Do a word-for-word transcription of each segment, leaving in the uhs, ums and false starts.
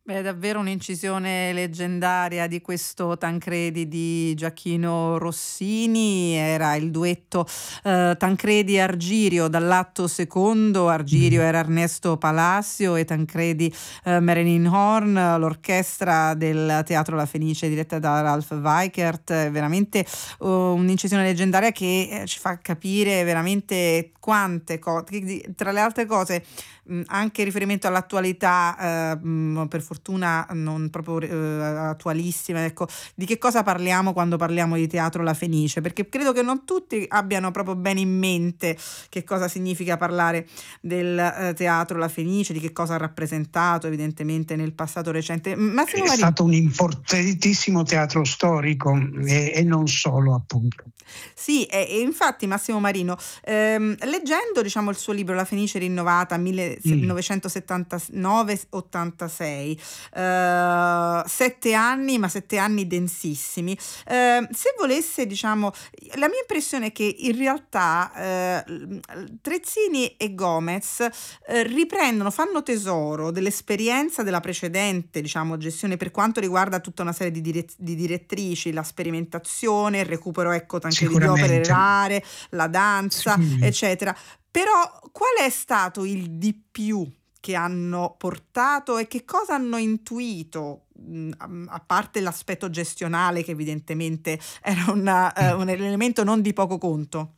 Beh, è davvero un'incisione leggendaria di questo Tancredi di Gioachino Rossini, era il duetto eh, Tancredi-Argirio dall'atto secondo. Argirio Mh. era Ernesto Palacio e Tancredi eh, Marilyn Horn, l'orchestra del Teatro La Fenice diretta da Ralph Weikert. È veramente eh, un'incisione leggendaria che eh, ci fa capire veramente quante cose, tra le altre cose mh, anche in riferimento all'attualità, eh, mh, per fortuna non proprio eh, attualissima, ecco, di che cosa parliamo quando parliamo di Teatro La Fenice, perché credo che non tutti abbiano proprio bene in mente che cosa significa parlare del eh, Teatro La Fenice, di che cosa ha rappresentato evidentemente nel passato recente. Massimo È Marini. stato un importantissimo teatro storico e, e non solo, appunto. Sì, e, e infatti Massimo Marino, ehm, leggendo diciamo il suo libro La Fenice rinnovata Mm. millenovecentosettantanove ottantasei, eh, sette anni, ma sette anni densissimi. Eh, se volesse, diciamo, la mia impressione è che in realtà eh, Trezzini e Gomez eh, riprendono, fanno tesoro dell'esperienza della precedente, diciamo, gestione per quanto riguarda tutta una serie di, dirett- di direttrici, la sperimentazione, il recupero, ecco, anche di opere Sicuramente. rare, la danza, Sì. eccetera. Però qual è stato il di più che hanno portato e che cosa hanno intuito, mh, a a parte l'aspetto gestionale che evidentemente era una, eh, un elemento non di poco conto?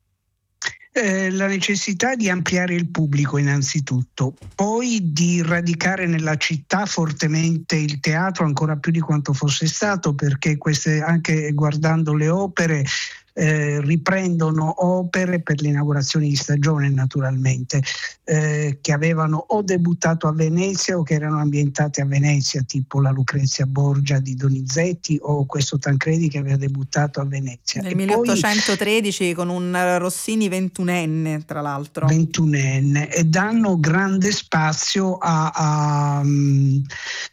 Eh, la necessità di ampliare il pubblico innanzitutto, poi di radicare nella città fortemente il teatro ancora più di quanto fosse stato, perché queste, anche guardando le opere, eh, riprendono opere per le inaugurazioni di stagione naturalmente, eh, che avevano o debuttato a Venezia o che erano ambientate a Venezia, tipo la Lucrezia Borgia di Donizetti o questo Tancredi che aveva debuttato a Venezia. Nel E poi milleottocentotredici con un Rossini ventunenne, tra l'altro. ventunenne, e danno grande spazio a, a um,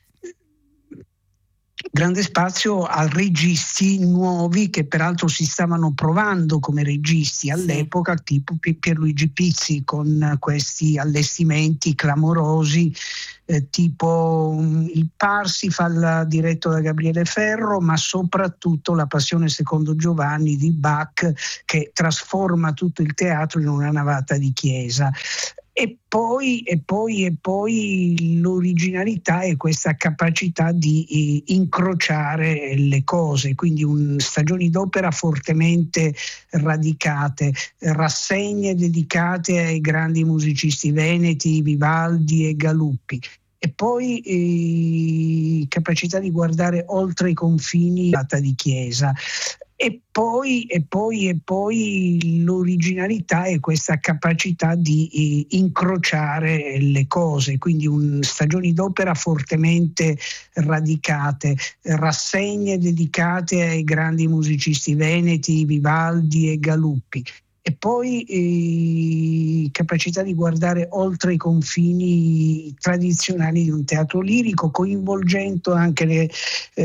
grande spazio a registi nuovi che peraltro si stavano provando come registi Sì. all'epoca, tipo Pierluigi Pizzi con questi allestimenti clamorosi, eh, tipo um, il Parsifal diretto da Gabriele Ferro, ma soprattutto La Passione secondo Giovanni di Bach, che trasforma tutto il teatro in una navata di chiesa. E poi, e poi, e poi l'originalità è questa capacità di eh, incrociare le cose, quindi un, stagioni d'opera fortemente radicate, rassegne dedicate ai grandi musicisti veneti, Vivaldi e Galuppi. E poi eh, capacità di guardare oltre i confini di chiesa. E poi, e poi, e poi l'originalità è questa capacità di eh, incrociare le cose, quindi un, stagioni d'opera fortemente radicate, rassegne dedicate ai grandi musicisti veneti, Vivaldi e Galuppi. E poi eh, capacità di guardare oltre i confini tradizionali di un teatro lirico, coinvolgendo anche le, eh,